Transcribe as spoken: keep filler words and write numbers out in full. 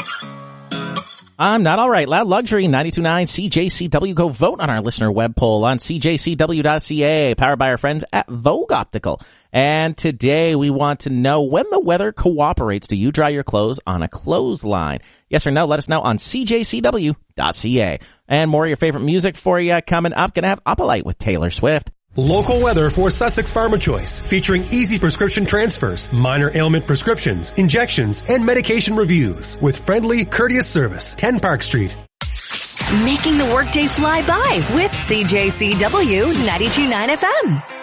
I'm not all right. Loud Luxury, ninety-two point nine C J C W. Go vote on our listener web poll on C J C W dot C A, powered by our friends at Vogue Optical. And today we want to know when the weather cooperates. Do you dry your clothes on a clothesline? Yes or no? Let us know on C J C W dot C A. And more of your favorite music for you coming up. Gonna have Opalite with Taylor Swift. Local weather for Sussex Pharma Choice, featuring easy prescription transfers, minor ailment prescriptions, injections, and medication reviews with friendly, courteous service. ten Park Street. Making the workday fly by with C J C W ninety-two point nine F M.